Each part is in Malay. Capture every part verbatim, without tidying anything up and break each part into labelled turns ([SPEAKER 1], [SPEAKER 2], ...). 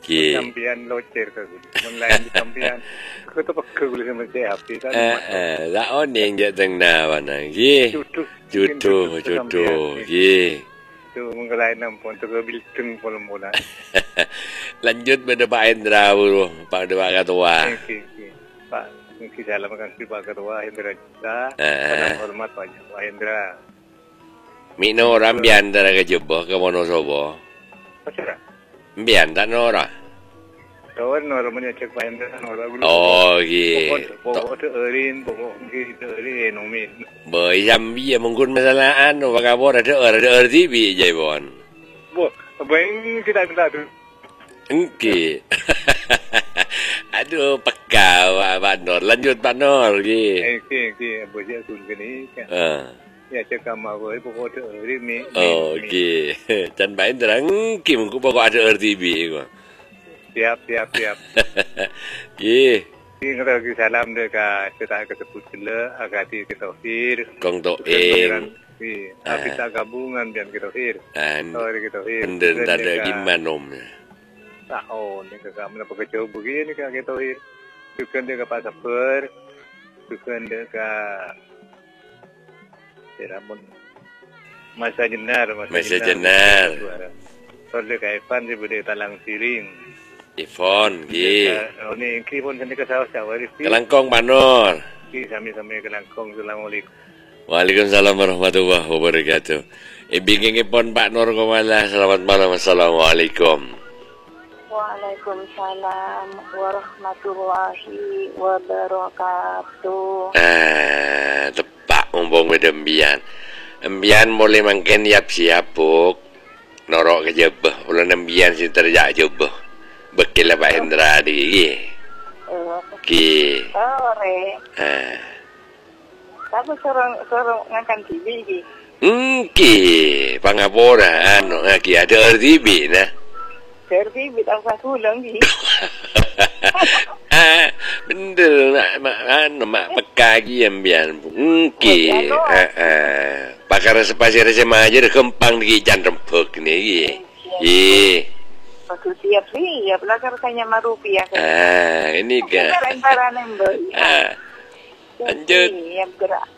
[SPEAKER 1] Ki.
[SPEAKER 2] Sampian locer ke. Mun lain di sampian. Ko to pak gule sama C H P kan.
[SPEAKER 1] Eh eh, la oning je teng na wana. Ki.
[SPEAKER 2] Cutu.
[SPEAKER 1] Cutu, cutu. Ki.
[SPEAKER 2] Tu mengelai nampun tu bil teng pola mola.
[SPEAKER 1] Lanjut pada Pak Hendra dulu, Pak Dewa Ketua.
[SPEAKER 2] Ki ki. Pak, mungkin salam kan Pak Ketua Hendra Cipta.
[SPEAKER 1] Eh.
[SPEAKER 2] Hormat Pak Hendra.
[SPEAKER 1] Mino orang bian tara ke Jebo ke Wonosobo.
[SPEAKER 2] Pasira.
[SPEAKER 1] Bian tak nora.
[SPEAKER 2] Kawan nora punya cek Pak Hendra nora dulu.
[SPEAKER 1] Oh, ki.
[SPEAKER 2] Pokok tu erin, pokok ki tu erin nomin.
[SPEAKER 1] Boy jambi ya mungkin masalah anu bakabor ada ada R T V je bon.
[SPEAKER 2] Bo, bang kita minta tu.
[SPEAKER 1] Engki. Aduh, peka Pak Nur. Lanjut Pak Nur ki.
[SPEAKER 2] Eh, ki ki boleh aku ni kan.
[SPEAKER 1] Ah.
[SPEAKER 2] Ya cek kamar boy pokok tu erin ni.
[SPEAKER 1] Oh, okey. Dan Pak Hendra engki mungkin pokok ada R T V ko.
[SPEAKER 2] Siap, siap, siap.
[SPEAKER 1] Ki.
[SPEAKER 2] Ki kita lagi salam dekat kita keteput sila agati kita hir.
[SPEAKER 1] Kong to em.
[SPEAKER 2] Ki, kita gabungan dan kita hir.
[SPEAKER 1] An.
[SPEAKER 2] Sorry kita hir.
[SPEAKER 1] Enden ada gimana om.
[SPEAKER 2] Tahun ni kakak mana pekerja begini kakak kita hir. Bukan dia ke pasar per. Bukan dia ke Seramun. Masa jenar, masa,
[SPEAKER 1] Masa jenar.
[SPEAKER 2] Soalnya ke Evan dia boleh talang siring.
[SPEAKER 1] Ifon ki.
[SPEAKER 2] Oh ni ki pun sini ke sawah-sawah Rizki.
[SPEAKER 1] Kelangkong Pak Nur.
[SPEAKER 2] Ki sami-sami kelangkong. Assalamualaikum.
[SPEAKER 1] Waalaikumsalam warahmatullahi wabarakatuh. Ibingin pon Pak Nur Komala. Selamat malam. Assalamualaikum.
[SPEAKER 3] Waalaikumsalam warahmatullahi wabarakatuh.
[SPEAKER 1] Ah, tepak mumpung bedembian. Embian boleh mangken yap siapuk. Norok ke jebah. Ulan embian si terjak jebah. Bekil Pak Hendra di. Ki.
[SPEAKER 3] Sore.
[SPEAKER 1] Ah.
[SPEAKER 3] Tapi sorong sorong ngangkan T V ki.
[SPEAKER 1] Engki, pangapora anu ngaki ada R T V nah.
[SPEAKER 3] R T V tak usah ulang ki.
[SPEAKER 1] Ah, bener mak mak anu mak peka gi ambian. Engki. Ah ah. Pakar sepasir sama aja kempang di jan rempuk ni ki. Ki.
[SPEAKER 3] Waktu siap siap lah rasanya mah rupiah.
[SPEAKER 1] Ah, ini kan.
[SPEAKER 3] Barang-barang nembel.
[SPEAKER 1] Ah. Lanjut.
[SPEAKER 3] Siap gerak.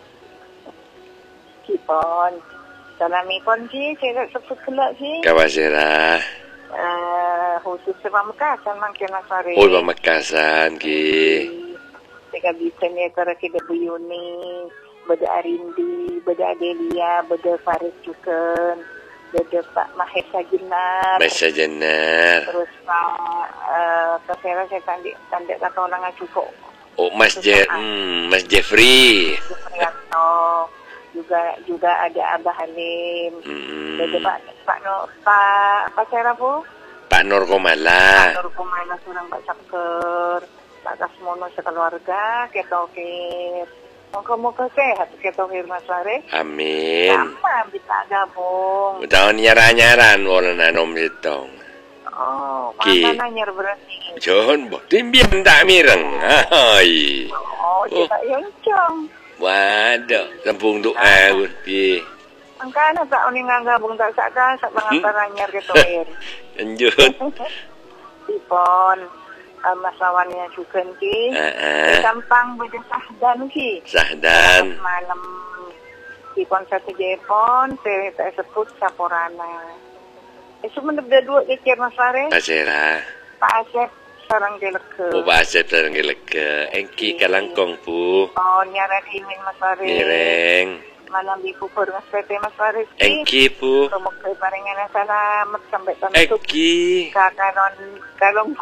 [SPEAKER 3] Kipon. Salami pon ki, saya sebut kelak ki.
[SPEAKER 1] Kawasira.
[SPEAKER 3] Eh, khusus sebab Mekasan mangkin asari.
[SPEAKER 1] Oh, Pamekasan ki.
[SPEAKER 3] Teka bisa ni cara kita buyuni, beda Arindi, beda Adelia, beda Faris juga, beda Pak Mahesa Jenar.
[SPEAKER 1] Mahesa Jenar.
[SPEAKER 3] Terus Pak uh, Kasera saya tanda tanda kata orang cukup.
[SPEAKER 1] Oh, Mas Je, hmm, Mas Jeffrey.
[SPEAKER 3] Supriyanto. Juga juga ada Abah Halim.
[SPEAKER 1] Hmm.
[SPEAKER 3] Beda Pak Pak No Pak Pak Kasera po.
[SPEAKER 1] Pak Nur Komala.
[SPEAKER 3] Pak Nur Komala surang Pak Saker. Pak Kasmono sekeluarga, kita okey. Moga-moga sehat kita Mas Lare.
[SPEAKER 1] Amin.
[SPEAKER 3] Sama bisa gabung.
[SPEAKER 1] Tahun nyaran-nyaran warna nom itu.
[SPEAKER 3] Oh,
[SPEAKER 1] Ki.
[SPEAKER 3] mana nyer berarti.
[SPEAKER 1] John, boh timbian tak mireng. Hai.
[SPEAKER 3] Oh, kita yang cong.
[SPEAKER 1] Waduh, sempung doa ki.
[SPEAKER 3] Angkana tak uning gabung tak saka sak pengantaran nyer kita wir.
[SPEAKER 1] Lanjut.
[SPEAKER 3] Tipon. Mas lawannya juga ki.
[SPEAKER 1] Heeh.
[SPEAKER 3] Gampang beda sahdan ki.
[SPEAKER 1] Sahdan.
[SPEAKER 3] Malam di konser Jepon, saya tak sebut Saporana. Eh, cuma ada dua kecil Mas Lare.
[SPEAKER 1] Pasera.
[SPEAKER 3] Pak Asep sarang geleke.
[SPEAKER 1] Oh, Pak Asep sarang geleke. Engki kalangkong pu.
[SPEAKER 3] Oh, nyara dimin Mas Lare.
[SPEAKER 1] Mireng.
[SPEAKER 3] Malam di pupur Mas Tete Mas Lare.
[SPEAKER 1] Engki pu.
[SPEAKER 3] Rumah barengan selamat sampai tutup.
[SPEAKER 1] Engki.
[SPEAKER 3] Kakanon kalongku.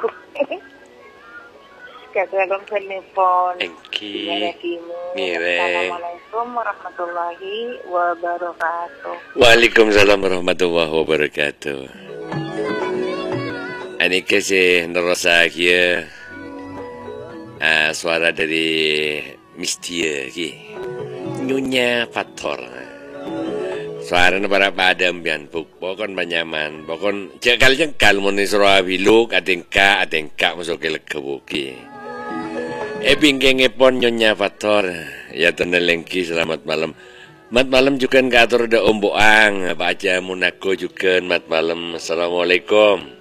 [SPEAKER 3] Kalong telepon.
[SPEAKER 1] Engki.
[SPEAKER 3] Nyara dimin.
[SPEAKER 1] Mireng.
[SPEAKER 3] Assalamualaikum warahmatullahi wabarakatuh.
[SPEAKER 1] Waalaikumsalam warahmatullahi wabarakatuh. Ini kasih nerosa kia uh, suara dari Mistia ki Nyonya Fator. Suara ni para padam bian puk pokon banyaman pokon cekal cekal muni surah biluk adengka adengka masuk ke lekebuki. E bingkeng epon Nyonya Fator ya tonelengki selamat malam. Mat malam juga ngatur da Om Boang baca munako juga mat malam. Assalamualaikum.